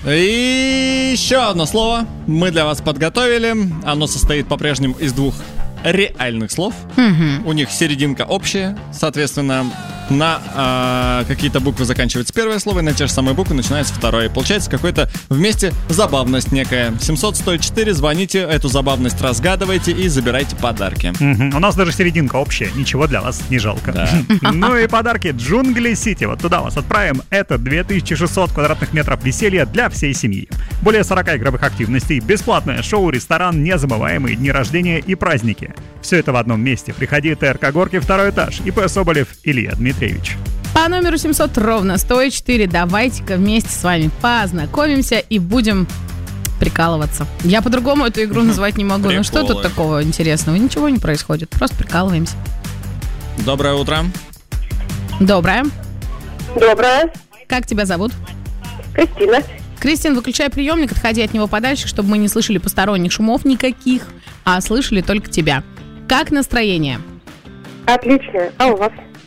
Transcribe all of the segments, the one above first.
И еще одно слово мы для вас подготовили. Оно состоит по-прежнему из двух реальных слов. У них серединка общая. Соответственно, на какие-то буквы заканчивается первое слово, и на те же самые буквы начинается второе. Получается какой-то вместе забавность некая. 700-104, звоните, эту забавность разгадывайте и забирайте подарки. У нас даже серединка общая, ничего для вас не жалко. Да. Ну и подарки Джунгли Сити. Вот туда вас отправим. Это 2600 квадратных метров веселья для всей семьи. Более 40 игровых активностей, бесплатное шоу, ресторан, незабываемые дни рождения и праздники. Все это в одном месте. Приходи, ТРК Горки, 2 этаж. ИП Соболев Илья Дмитриевич. По номеру 700 ровно 104. Давайте-ка вместе с вами познакомимся и будем прикалываться. Я по-другому эту игру назвать не могу. Ну что тут такого интересного? Ничего не происходит. Просто прикалываемся. Доброе утро. Доброе. Доброе. Как тебя зовут? Кристина. Кристин, выключай приемник, отходи от него подальше, чтобы мы не слышали посторонних шумов никаких, а слышали только тебя. Как настроение? Отлично. А у вас?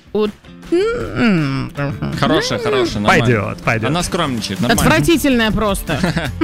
Хорошая, нормально. Пойдет. Она скромничает, нормально. Отвратительное просто.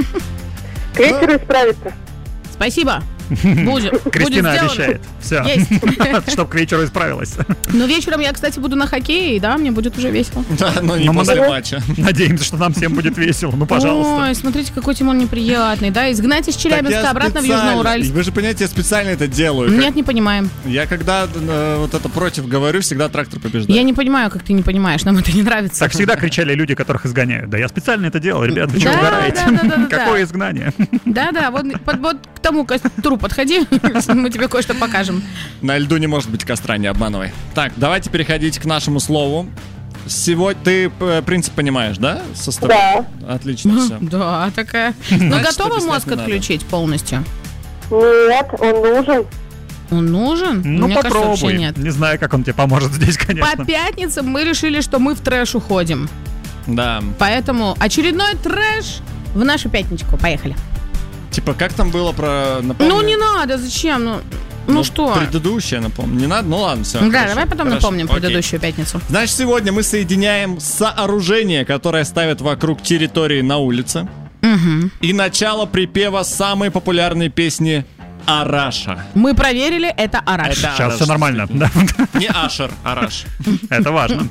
К вечеру исправится. Спасибо. Будет Кристина сделано. обещает. Все. Есть. Чтоб к вечеру исправилась. Ну, вечером я, кстати, буду на хоккее, и да, мне будет уже весело. Да, но не после матча. Надеемся, что нам всем будет весело. Ну, пожалуйста. Ой, смотрите, какой Тимон неприятный, да? Изгнать из Челябинска обратно в Южноуральск. Вы же понимаете, я специально это делаю. Нет, не понимаем. Я когда вот это против говорю, всегда трактор побеждает. Я не понимаю, как ты не понимаешь, нам это не нравится. Так всегда кричали люди, которых изгоняют. Да я специально это делал, ребят, вы Да, что угораете? да. Какое изгнание? Да, вот к тому костру подходи, мы тебе кое-что покажем. На льду не может быть костра, не обманывай. Так, давайте переходить к нашему слову. Сегодня ты принцип понимаешь, да? Да. Отлично, все. Да, такая. Ну, Значит, готова объяснять мозг не надо. отключить полностью? Нет, он нужен. Он нужен? Ну, Мне кажется, вообще попробуй. нет. Не знаю, как он тебе поможет здесь, По конечно. пятницам мы решили, что мы в трэш уходим. Да. Поэтому очередной трэш в нашу пятничку. Поехали. Типа, как там было про... напомню? Ну, не надо, зачем? Ну что? Предыдущее, напомню. Не надо? Ну ладно, все. Да, давай потом напомним предыдущую пятницу. Значит, сегодня мы соединяем сооружение, которое ставят вокруг территории на улице, и начало припева самой популярной песни «Араша». Мы проверили, это Араш. Это Сейчас Араш, все нормально. Да. Не Ашер, Араш. Это важно.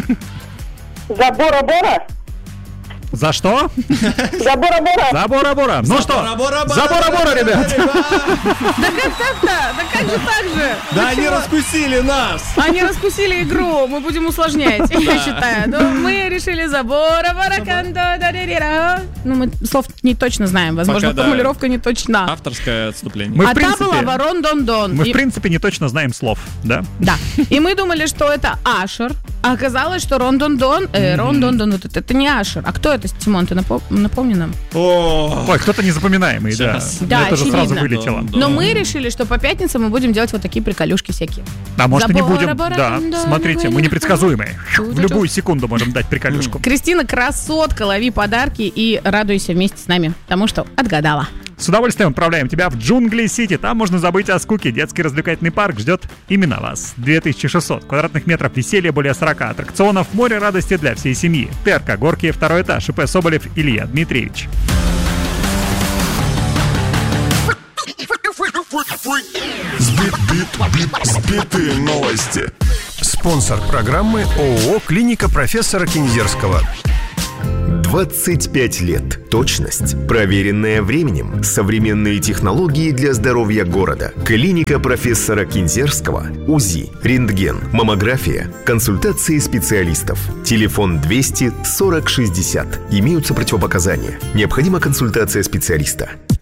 За Бора-Бора? За что? За Бора-Бора? За Бора-Бора. Ну что? За Бора-Бора, ребят. Да как так-то? Да как же так же? Да они раскусили нас. Они раскусили игру, мы будем усложнять, я считаю. Но мы решили за Бора-Бора кандо да-ди-ди-ра. Ну, мы слов не точно знаем, возможно, Пока да. формулировка не точна. Авторское отступление. Мы, в А та принципе, была ворон-дон-дон. мы, в И- принципе, не точно знаем слов, да? Да. И мы думали, что это Ашер, а оказалось, что Рон-дон-дон, Рон-дон-дон, вот это не Ашер. А кто это, Тимон, ты напомни нам? Ой, кто-то незапоминаемый, да. Сейчас. Да, Это же сразу очевидно. вылетело. Но мы решили, что по пятницам мы будем делать вот такие приколюшки всякие. А может и не За будем. Бора-Бора Да, кандо, смотрите, мы непредсказуемые. В Чу-чу-чу. любую секунду можем дать приколюшку. Кристина, красотка, лови подарки и радуйся вместе с нами, потому что отгадала. С удовольствием отправляем тебя в Джунгли Сити. Там можно забыть о скуке. Детский развлекательный парк ждет именно вас. 2600 квадратных метров веселья, более 40 аттракционов, море радости для всей семьи. ТРК Горки, 2 этаж, ИП Соболев Илья Дмитриевич. Сбитые новости. Спонсор программы ООО «Клиника профессора Кинзерского». 25 лет. Точность, проверенная временем. Современные технологии для здоровья города. Клиника профессора Кинзерского. УЗИ, рентген, маммография, консультации специалистов. Телефон 200 40 60. Имеются противопоказания. Необходима консультация специалиста.